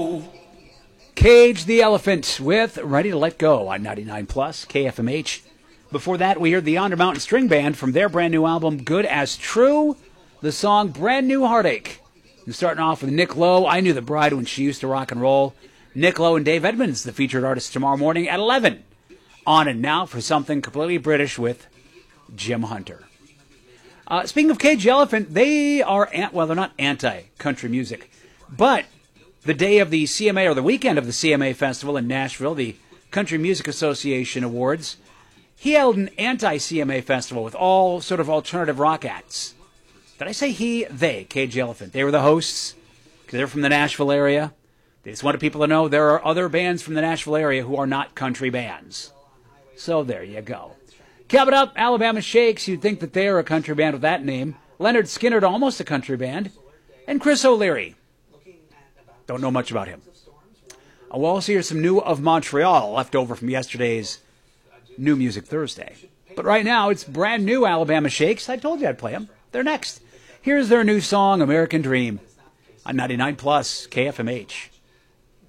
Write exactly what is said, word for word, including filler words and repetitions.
Cage the Elephant with Ready to Let Go on ninety-nine plus K F M H. Before that, we heard the Yonder Mountain String Band from their brand new album, Good as True, the song Brand New Heartache. And starting off with Nick Lowe, I Knew the Bride When She Used to Rock and Roll. Nick Lowe and Dave Edmunds, the featured artists tomorrow morning at eleven. On and now for something completely British with Jim Hunter. Uh, speaking of Cage the Elephant, they are, an- well, they're not anti-country music, but the day of the C M A, or the weekend of the C M A Festival in Nashville, the Country Music Association Awards, he held an anti-C M A festival with all sort of alternative rock acts. Did I say he? They, Cage the Elephant. They were the hosts, because they're from the Nashville area. They just wanted people to know there are other bands from the Nashville area who are not country bands. So there you go. Coming up, Alabama Shakes. You'd think that they're a country band with that name. Leonard Skinner, almost a country band. And Chris O'Leary. Don't know much about him. Uh, we'll also hear some new of Montreal, left over from yesterday's New Music Thursday. But right now, it's brand new Alabama Shakes. I told you I'd play them. They're next. Here's their new song, American Dream, on ninety-nine plus K F M H.